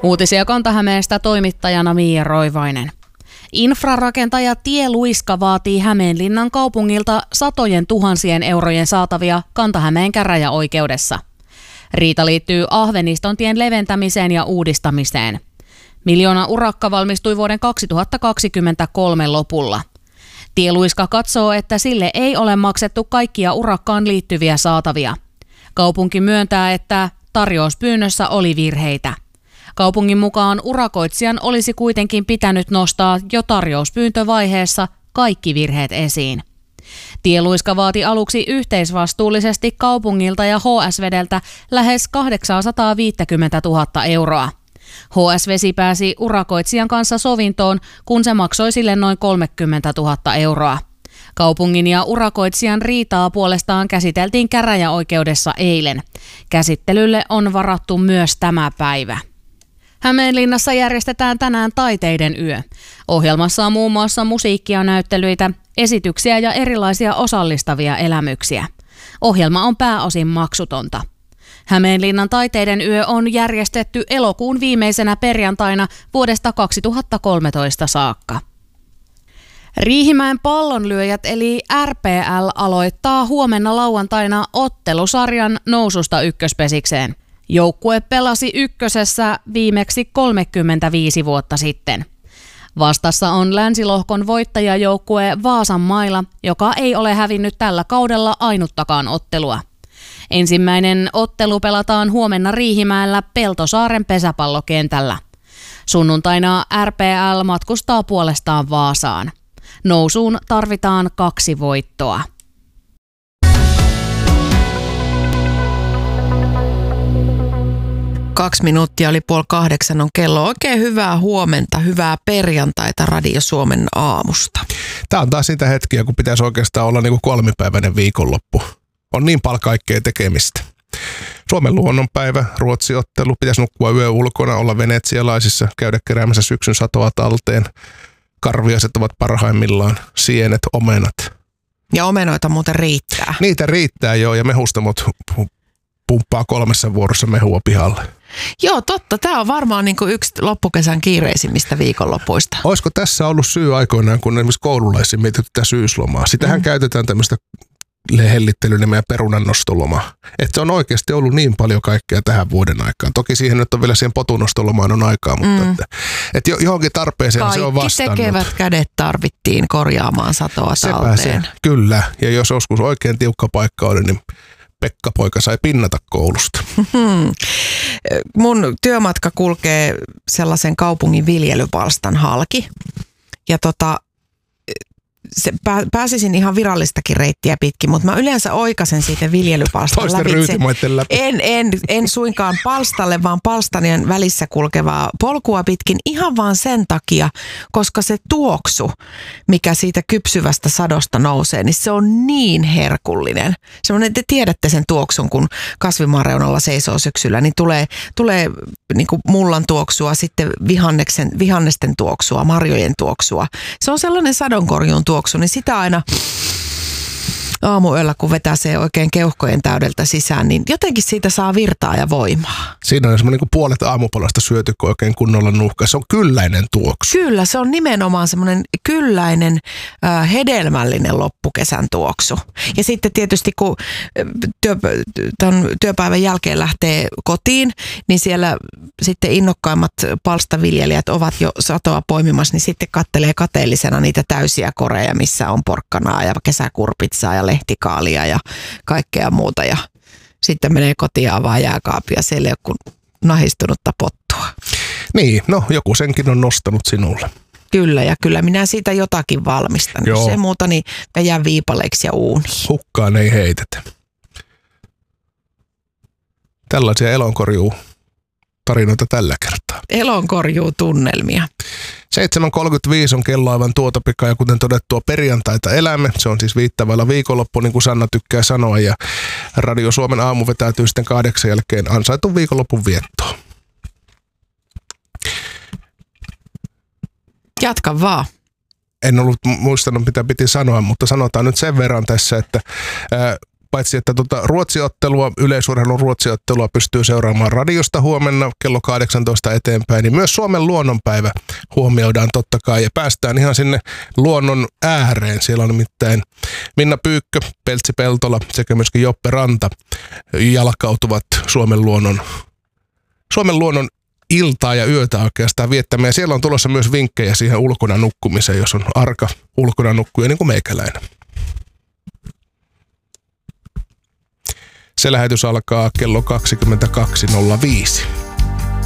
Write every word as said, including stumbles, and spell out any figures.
Uutisia Kanta-Hämeestä toimittajana Miia Roivainen. Infrarakentaja Tie Luiska vaatii Hämeenlinnan kaupungilta satojen tuhansien eurojen saatavia Kanta-Hämeen käräjäoikeudessa. Riita liittyy Ahvenistontien leventämiseen ja uudistamiseen. Miljoona urakka valmistui vuoden kaksituhattakaksikymmentäkolme lopulla. Tie Luiska katsoo, että sille ei ole maksettu kaikkia urakkaan liittyviä saatavia. Kaupunki myöntää, että tarjouspyynnössä oli virheitä. Kaupungin mukaan urakoitsijan olisi kuitenkin pitänyt nostaa jo tarjouspyyntövaiheessa kaikki virheet esiin. Tie Luiska vaati aluksi yhteisvastuullisesti kaupungilta ja H S-vedeltä lähes kahdeksansataaviisikymmentätuhatta euroa. H S-vesi pääsi urakoitsijan kanssa sovintoon, kun se maksoi sille noin kolmekymmentätuhatta euroa. Kaupungin ja urakoitsijan riitaa puolestaan käsiteltiin käräjäoikeudessa eilen. Käsittelylle on varattu myös tämä päivä. Hämeenlinnassa järjestetään tänään taiteiden yö. Ohjelmassa on muun muassa musiikkia, näyttelyitä, esityksiä ja erilaisia osallistavia elämyksiä. Ohjelma on pääosin maksutonta. Hämeenlinnan taiteiden yö on järjestetty elokuun viimeisenä perjantaina vuodesta kaksituhattakolmetoista saakka. Riihimäen pallonlyöjät eli R P L aloittaa huomenna lauantaina ottelusarjan noususta ykköspesikseen. Joukkue pelasi ykkösessä viimeksi kolmekymmentäviisi vuotta sitten. Vastassa on länsilohkon voittajajoukkue Vaasan Maila, joka ei ole hävinnyt tällä kaudella ainuttakaan ottelua. Ensimmäinen ottelu pelataan huomenna Riihimäellä Peltosaaren pesäpallokentällä. Sunnuntaina R P L matkustaa puolestaan Vaasaan. Nousuun tarvitaan kaksi voittoa. Kaksi minuuttia oli puoli kahdeksan on kello. Oikein hyvää huomenta, hyvää perjantaita Radio Suomen aamusta. Tämä on taas sitä hetkiä, kun pitäisi oikeastaan olla niin kuin kolmipäiväinen viikonloppu. On niin paljon kaikkea tekemistä. Suomen luonnonpäivä, Ruotsi-ottelu, pitäisi nukkua yö ulkona, olla venetsialaisissa, käydä keräämässä syksyn satoa talteen. Karviaiset ovat parhaimmillaan, sienet, omenat. Ja omenoita muuten riittää. Niitä riittää joo, ja mehustamot pumppaa kolmessa vuorossa mehua pihalle. Joo, totta. Tämä on varmaan niin kuin yksi loppukesän kiireisimmistä viikonlopuista. Olisiko tässä ollut syy aikoinaan, kun esimerkiksi koululaisiin mietitty tätä syyslomaa? Sitähän mm. käytetään tämmöistä hellittelynimeä perunannostolomaa. Että se on oikeasti ollut niin paljon kaikkea tähän vuoden aikaan. Toki siihen nyt on vielä siihen potunostolomaan on aikaa, mutta mm. että, että johonkin tarpeeseen kaikki se on vastannut. Kaikki tekevät kädet tarvittiin korjaamaan satoa talteen. Se, kyllä. Ja jos joskus oikein tiukka paikka oli, niin Pekka-poika sai pinnata koulusta. Mun työmatka kulkee sellaisen kaupungin viljelypalstan halki. Ja tota, se, pääsisin ihan virallistakin reittiä pitkin, mutta mä yleensä oikaisen siitä viljelypalstan lävitse. läpi. En, en, en suinkaan palstalle, vaan palstanien välissä kulkevaa polkua pitkin ihan vaan sen takia, koska se tuoksu, mikä siitä kypsyvästä sadosta nousee, niin se on niin herkullinen. Semmoinen, te tiedätte sen tuoksun, kun kasvimaan reunalla seisoo syksyllä, niin tulee, tulee niin kuin mullan tuoksua, sitten vihanneksen, vihannesten tuoksua, marjojen tuoksua. Se on sellainen sadonkorjuun tuoksu, niin sitä aina aamuyöllä, kun vetää se oikein keuhkojen täydeltä sisään, niin jotenkin siitä saa virtaa ja voimaa. Siinä on semmoinen niin kuin puolet aamupalasta syöty, kun oikein kunnolla nuuhkaa. Se on kylläinen tuoksu. Kyllä, se on nimenomaan semmoinen kylläinen, äh, hedelmällinen loppukesän tuoksu. Ja sitten tietysti, kun työ, tämän työpäivän jälkeen lähtee kotiin, niin siellä sitten innokkaimmat palstaviljelijät ovat jo satoa poimimassa, niin sitten kattelee kateellisena niitä täysiä koreja, missä on porkkanaa ja kesäkurpitsaa ja lehtikaalia ja kaikkea muuta. Ja sitten menee kotiin ja avaa jääkaapia. Siellä ei ole kuin nahistunutta pottua. Niin, no joku senkin on nostanut sinulle. Kyllä, ja kyllä minä siitä jotakin valmistan. Joo. Jos ei muuta, niin mä jään viipaleiksi ja uuniin. Hukkaan ei heitetä. Tällaisia elonkorjuu tarinoita tällä kertaa. Elonkorjuu tunnelmia. seitsemän kolmekymmentäviisi on kello aivan tuota pikaa ja kuten todettua perjantaita elämme. Se on siis viittävällä viikonloppu, niin kuin Sanna tykkää sanoa. Ja Radio Suomen aamu vetäytyy sitten kahdeksan jälkeen ansaitun viikonlopun viettoon. Jatka vaan. En ollut muistanut, mitä piti sanoa, mutta sanotaan nyt sen verran tässä, että ää, paitsi että tota Ruotsiottelua, yleisurheilun Ruotsiottelua pystyy seuraamaan radiosta huomenna kello kahdeksantoista eteenpäin, niin myös Suomen luonnonpäivä huomioidaan totta kai ja päästään ihan sinne luonnon ääreen. Siellä on nimittäin Minna Pyykkö, Peltsi Peltola sekä myöskin Joppe Ranta jalkautuvat Suomen luonnon, Suomen luonnon iltaa ja yötä oikeastaan viettämään. Ja siellä on tulossa myös vinkkejä siihen ulkona nukkumiseen, jos on arka ulkona nukkuja niin kuin meikäläinen. Se lähetys alkaa kello kaksikymmentäkaksi nolla viisi.